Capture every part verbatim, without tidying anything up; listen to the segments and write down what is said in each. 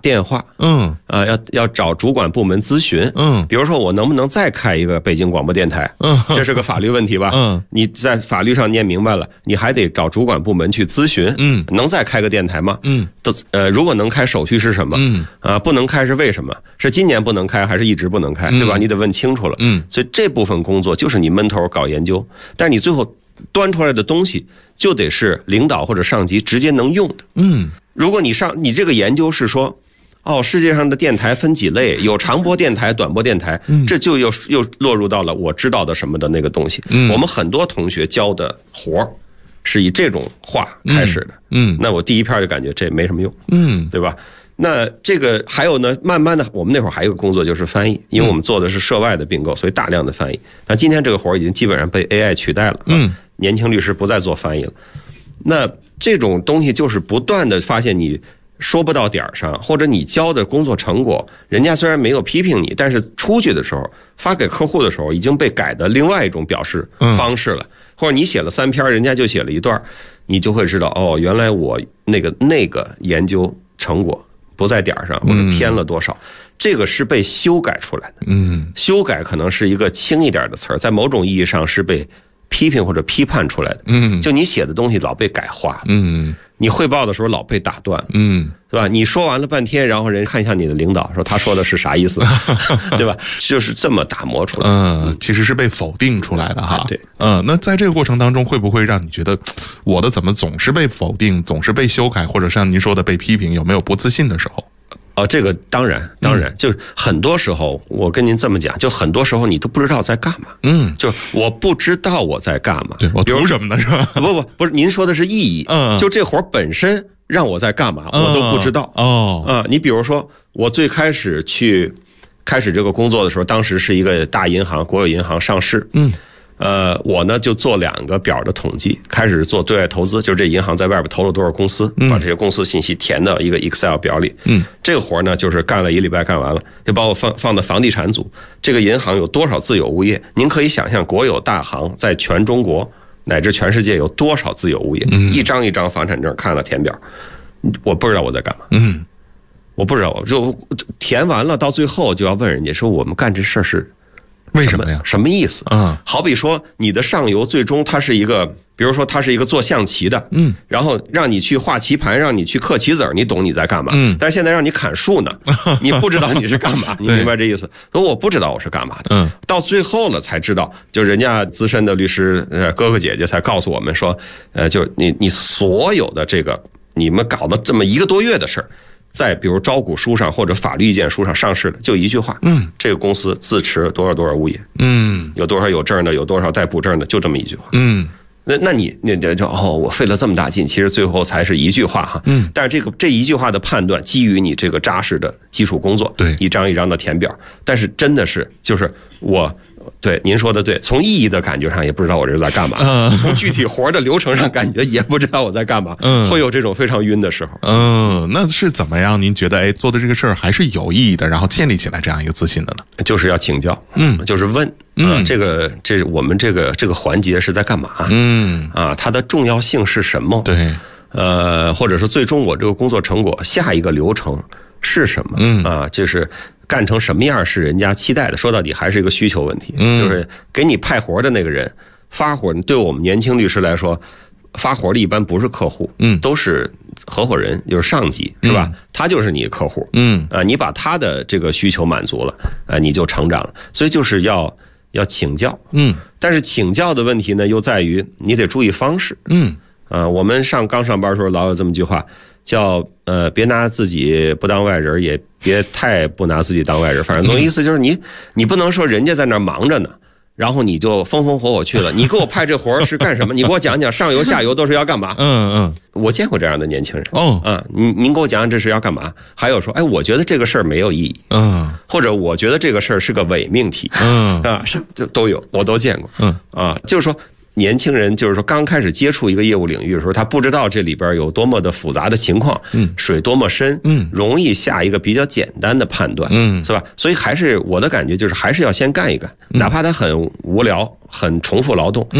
电话， 嗯， 啊，要要找主管部门咨询， 嗯， 比如说我能不能再开一个北京广播电台， 嗯， 这是个法律问题吧， 嗯， 你在法律上念明白了，你还得找主管部门去咨询， 嗯， 能再开个电台吗？ 嗯， 呃，如果能开，手续是什么？ 嗯， 啊，不能开是为什么？是今年不能开，还是一直不能开？对吧？你得问清楚了。 嗯， 所以这部分工作就是你闷头搞研究，但你最后端出来的东西就得是领导或者上级直接能用的。 嗯， 如果你上你这个研究是说，哦，世界上的电台分几类，有长波电台、短波电台，这就又又落入到了我知道的什么的那个东西。嗯，我们很多同学教的活儿是以这种话开始的。 嗯， 那我第一篇就感觉这没什么用。 嗯， 对吧？那这个还有呢，慢慢的，我们那会儿还有个工作就是翻译，因为我们做的是涉外的并购，所以大量的翻译。那今天这个活儿已经基本上被 A I 取代了。嗯，年轻律师不再做翻译了。那这种东西就是不断的发现你说不到点儿上，或者你交的工作成果，人家虽然没有批评你，但是出去的时候发给客户的时候已经被改的另外一种表示方式了，或者你写了三篇，人家就写了一段，你就会知道哦，原来我那个那个研究成果不在点儿上，或者偏了多少，这个是被修改出来的。嗯，修改可能是一个轻一点的词儿，在某种意义上是被批评或者批判出来的。嗯，就你写的东西老被改化。嗯，你汇报的时候老被打断。嗯，对吧？你说完了半天，然后人看一下你的领导，说他说的是啥意思，对吧？就是这么打磨出来的。 嗯，其实是被否定出来的哈。 对。 嗯，那在这个过程当中，会不会让你觉得我的怎么总是被否定，总是被修改，或者像您说的被批评，有没有不自信的时候？ 哦，这个当然，当然，就是很多时候，我跟您这么讲，就很多时候你都不知道在干嘛。嗯，就是我不知道我在干嘛。 对，我图什么呢？是吧？ 不不不是，您说的是意义。嗯，就这活本身让我在干嘛，我都不知道。哦，啊，你比如说，我最开始去开始这个工作的时候，当时是一个大银行，国有银行上市。嗯。呃，我呢就做两个表的统计，开始做对外投资，就是这银行在外边投了多少公司，把这些公司信息填到一个 Excel 表里。嗯，这个活呢就是干了一礼拜干完了，就把我放放到房地产组。这个银行有多少自有物业？您可以想象，国有大行在全中国乃至全世界有多少自有物业？嗯，一张一张房产证看了填表，我不知道我在干嘛。嗯，我不知道，就填完了，到最后就要问人家说，我们干这事儿是。 为什么呀？ 什么意思？嗯，好比说你的上游最终它是一个，比如说它是一个做象棋的，嗯，然后让你去画棋盘，让你去刻棋子儿，你懂你在干嘛？嗯，但是现在让你砍树呢，你不知道你是干嘛，你明白这意思？所以我不知道我是干嘛的，嗯，到最后了才知道，就人家资深的律师呃哥哥姐姐才告诉我们说，呃，就你你所有的这个你们搞了这么一个多月的事儿。在比如招股书上或者法律意见书上上市的，就一句话，嗯，这个公司自持多少多少物业，嗯，有多少有证的，有多少带补证的，就这么一句话，嗯，那那你你就哦，我费了这么大劲，其实最后才是一句话哈，嗯，但是这个这一句话的判断基于你这个扎实的基础工作， 对， 一张一张的填表，但是真的是就是我。对，您说的对，从意义的感觉上也不知道我这是在干嘛，嗯，从具体活的流程上感觉也不知道我在干嘛，嗯，会有这种非常晕的时候， 嗯，那是怎么样？您觉得哎，做的这个事儿还是有意义的，然后建立起来这样一个自信的呢？ 就是要请教，嗯，就是问，嗯，这个这我们这个这个环节是在干嘛？嗯，啊，它的重要性是什么？ 对， 呃，或者是最终我这个工作成果下一个流程是什么？嗯，啊，就是。干成什么样是人家期待的，说到底还是一个需求问题，嗯，就是给你派活的那个人发活，对我们年轻律师来说，发活的一般不是客户，嗯，都是合伙人，就是上级，是吧？嗯，他就是你的客户，嗯，啊，你把他的这个需求满足了，啊，你就成长了，所以就是要要请教，嗯，但是请教的问题呢，又在于你得注意方式，嗯，啊，我们上刚上班的时候老有这么句话。叫呃，别拿自己不当外人，也别太不拿自己当外人。反正总意思就是你，你不能说人家在那儿忙着呢，然后你就风风火火去了。你给我派这活是干什么？你给我讲讲上游下游都是要干嘛？嗯嗯，我见过这样的年轻人。哦，啊，您您给我讲讲这是要干嘛？还有说，哎，我觉得这个事儿没有意义。嗯，或者我觉得这个事儿是个伪命题。嗯啊，是就都有，我都见过。嗯啊，就是说。年轻人就是说刚开始接触一个业务领域的时候，他不知道这里边有多么的复杂的情况，嗯，水多么深，嗯，容易下一个比较简单的判断，嗯，是吧？所以还是我的感觉就是还是要先干一干，哪怕他很无聊、很重复劳动，嗯，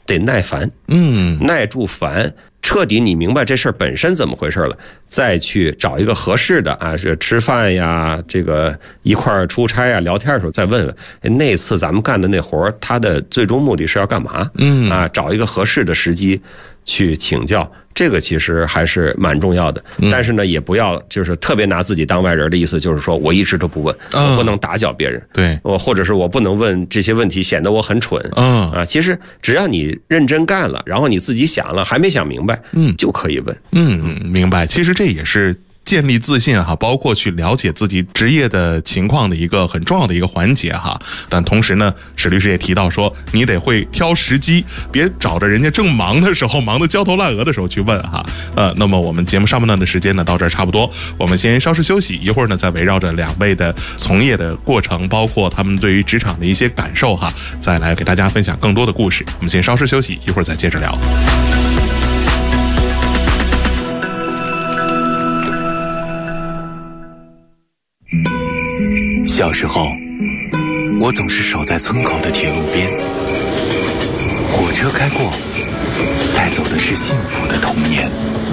得耐烦， 嗯， 耐住烦。彻底你明白这事儿本身怎么回事了，再去找一个合适的啊，这吃饭呀，这个一块儿出差啊，聊天的时候再问问，那次咱们干的那活儿，它的最终目的是要干嘛？嗯啊，找一个合适的时机去请教，这个其实还是蛮重要的。但是呢，也不要就是特别拿自己当外人的意思，就是说我一直都不问，我不能打搅别人， 对， 我或者是我不能问这些问题，显得我很蠢。嗯啊，其实只要你认真干了，然后你自己想了还没想明白，嗯，就可以问。 嗯，明白。其实这也是建立自信哈，包括去了解自己职业的情况的一个很重要的一个环节哈。但同时呢，史律师也提到说，你得会挑时机，别找着人家正忙的时候，忙得焦头烂额的时候去问哈。呃，那么我们节目上半段的时间呢，到这儿差不多，我们先稍事休息，一会儿呢，再围绕着两位的从业的过程，包括他们对于职场的一些感受哈，再来给大家分享更多的故事。我们先稍事休息，一会儿再接着聊。 小时候，我总是守在村口的铁路边，火车开过，带走的是幸福的童年。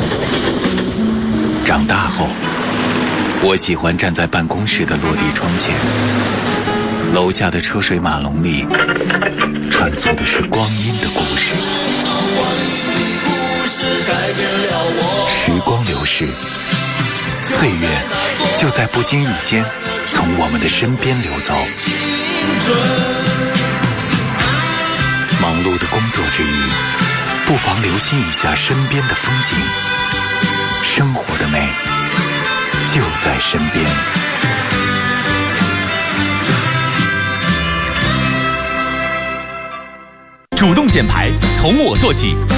长大后，我喜欢站在办公室的落地窗前，楼下的车水马龙里，穿梭的是光阴的故事。时光流逝，岁月就在不经意间从我们的身边流走。忙碌的工作之余，不妨留心一下身边的风景，生活的美就在身边。 主动减排，从我做起。